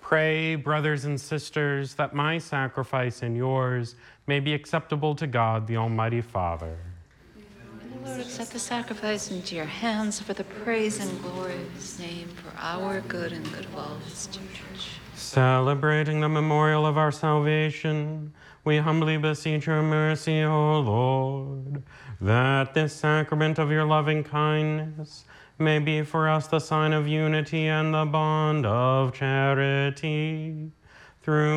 Pray, brothers and sisters, that my sacrifice and yours may be acceptable to God, the Almighty Father. May the Lord accept the sacrifice into your hands for the praise and glory of his name, for our good and good of all his church. Celebrating the memorial of our salvation, we humbly beseech your mercy, O Lord, that this sacrament of your loving kindness may be for us the sign of unity and the bond of charity. Through